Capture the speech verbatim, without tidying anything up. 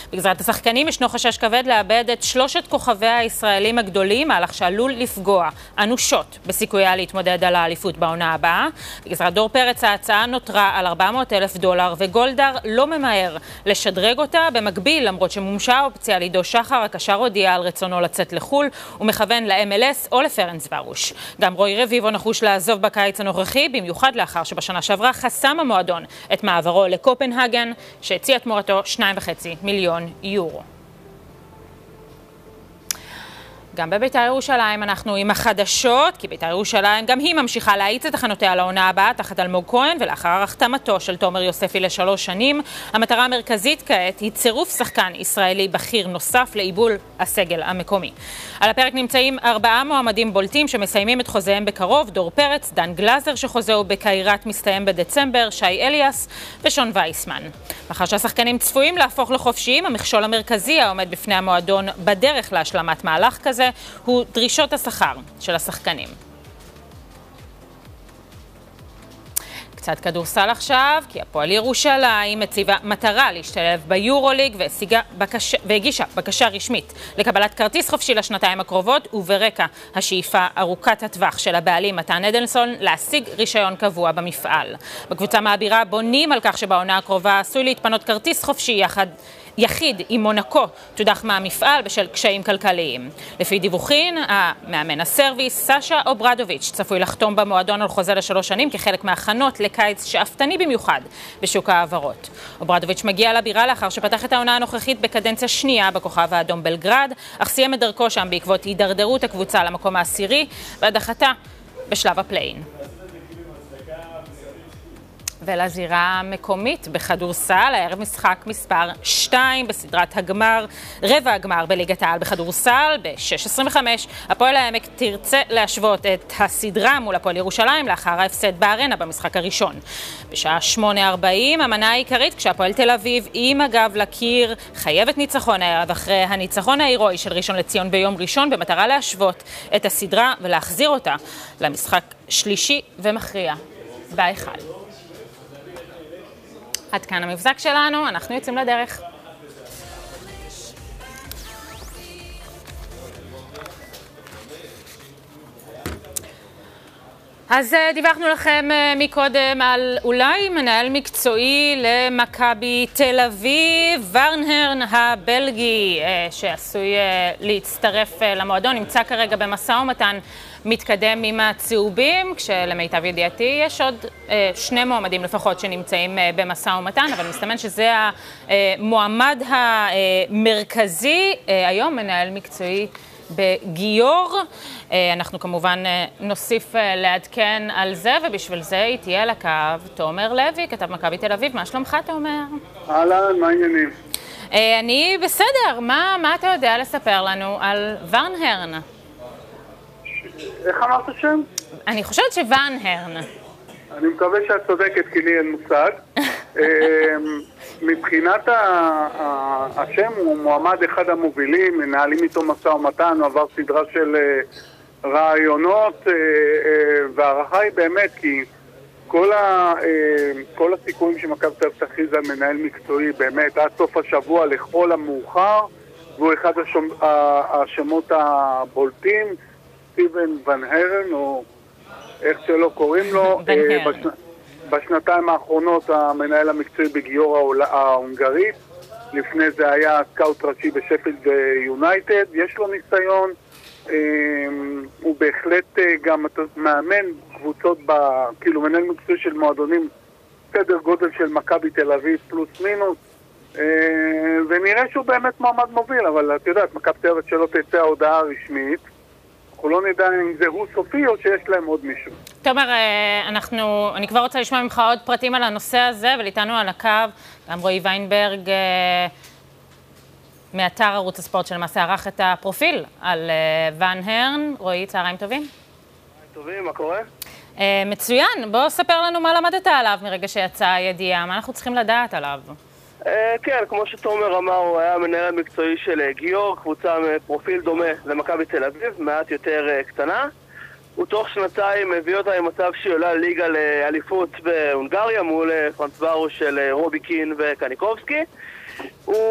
בגזרת השחקנים ישנו חשש כבד לאבד את שלושת כוכבי הישראלים הגדולים, מהלך שעלול לפגוע אנושות בסיכויה להתמודד על האליפות בעונה הבאה. בגזרת דור פרץ ההצעה נותרה על ארבע מאות אלף דולר, וגולדהר לא ממהר לשדרג אותה. במקביל, למרות שמומשה האופציה לעידו שחר, הקשר הודיע על רצונו לצאת לחול ומכוון ל-אם אל אס או לפרנס ורוש. גם רועי רביבו נחוש לעזוב בקיץ הנוכחי, במיוחד לאחר שבשנה שעברה חסם המועדון את מעברו לקופנהגן, שהציע תמורתו שניים וחצי מיליון יורו. גם בבית"ר ירושלים אנחנו עם החדשות, כי בית"ר ירושלים גם היא ממשיכה להאיץ את תחנותיה לעונה הבאה תחת אלמוג כהן, ולאחר החתמתו של תומר יוספי לשלוש שנים, המטרה המרכזית כעת היא צירוף שחקן ישראלי בכיר נוסף לעיבול הסגל המקומי. על הפרק נמצאים ארבעה מועמדים בולטים שמסיימים את חוזיהם בקרוב: דור פרץ, דן גלזר שחוזהו בקיירת מסתיים בדצמבר, שי אליאס ושון וייסמן. מאחר שהשחקנים צפויים להפוך לחופשיים, המכשול המרכזי העומד בפני המועדון בדרך להשלמת מהלך כזה הוא דרישות השכר של השחקנים. קצת כדורסל עכשיו, כי הפועל ירושלים מציבה מטרה להשתלב ביורוליג בקשה, והגישה בקשה רשמית לקבלת כרטיס חופשי לשנתיים הקרובות, וברקע השאיפה ארוכת הטווח של הבעלים מתן אדלסון להשיג רישיון קבוע במפעל. בקבוצה מעבירה בונים על כך שבעונה הקרובה עשוי להתפנות כרטיס חופשי יחד יחיד עם מונקו תודח מהמפעל בשל קשיים כלכליים. לפי דיווחים, המאמן הסרביס סשה אוברדוביץ' צפוי לחתום במועדון על חוזה לשלוש שנים כחלק מהכנות לקיץ שאפתני במיוחד בשוק העברות. אוברדוביץ' מגיע לבירה לאחר שפתח את העונה הנוכחית בקדנציה שנייה בכוכב האדום בלגרד, אך סיים את דרכו שם בעקבות הידרדרות הקבוצה למקום העשירי והדחתה בשלב הפליין. ולזירה המקומית בכדורסל, הערב משחק מספר שתיים בסדרת הגמר, רבע הגמר בליגת העל בכדורסל, ב-שש עשרים וחמש. הפועל העמק תרצה להשוות את הסדרה מול הפועל ירושלים לאחר ההפסד בארנה במשחק הראשון. בשעה שמונה ארבעים, המנה העיקרית, כשהפועל תל אביב עם הגב לקיר חייבת ניצחון הערב אחרי הניצחון ההירואי של ראשון לציון ביום ראשון, במטרה להשוות את הסדרה ולהחזיר אותה למשחק שלישי ומכריע בהיכל. עד כאן המבזק שלנו, אנחנו יוצאים לדרך. אז דיווחנו לכם מקודם על אולי מנהל מקצועי למכבי תל אביב, ורנהרן הבלגי, שעשוי להצטרף למועדון, נמצא כרגע במשא ומתן מתקדם עם הצהובים, כשלמיטב ידיעתי יש עוד אה, שני מועמדים לפחות שנמצאים אה, במשא ומתן, אבל מסתמן שזה המועמד המרכזי. אה, היום מנהל מקצועי בגיור. אה, אנחנו כמובן אה, נוסיף אה, לעדכן על זה, ובשביל זה היא תהיה על הקו תומר לוי, כתב מכבי תל אביב. מה שלומך, תומר? אהלן, מה העניינים? אה, אני בסדר. מה, מה אתה יודע לספר לנו על ורנהרן? איך אמרת שם? אני חושבת שוורנהרן. אני מקווה שאת צודקת, כי לי אין מושג. מבחינת השם הוא מועמד אחד המובילים, מנהלים איתו משא ומתן, הוא עבר סדרה של רעיונות, והערכה היא באמת כי כל הסיכויים שמכבי תל אביב תכריז על מנהל מקצועי באמת עד סוף השבוע לכל המאוחר, והוא אחד השמות הבולטים, סטיבן ורנהרן, או איך שלא קוראים לו. בשנ... בשנתיים האחרונות המנהל המקצועי בגיור ההונגרית, לפני זה היה סקאוט ראשי בשפילד יונייטד, יש לו ניסיון, הוא בהחלט גם מאמן קבוצות, ב... כאילו מנהל מקצועי של מועדונים סדר גודל של מכבי תל אביב פלוס מינוס, ונראה שהוא באמת מועמד מוביל, אבל את יודעת, מכבי תל אביב שלא תצא ההודעה הרשמית, אנחנו לא נדע אם זה הוא סופי או שיש להם עוד מישהו. תומר, אנחנו, אני כבר רוצה לשמוע ממך עוד פרטים על הנושא הזה, ולאיתנו על הקו גם רועי ויינברג מאתר ערוץ הספורט שלמעשה ערך את הפרופיל על ורנהרן. רועי, צהריים טובים. טובים, מה קורה? מצוין, בוא ספר לנו מה למדת עליו מרגע שיצאה הידיעה, מה אנחנו צריכים לדעת עליו. כן, כמו שתומר אמר, הוא היה מנהל מקצועי של גיור, קבוצה מפרופיל דומה למכבי תל אביב, מעט יותר קטנה. הוא תוך שנתיים הביא אותה עם מצב שהיא עולה ליגה לאליפות בהונגריה מול פרנס ורוש של רובי קין וקניקובסקי. הוא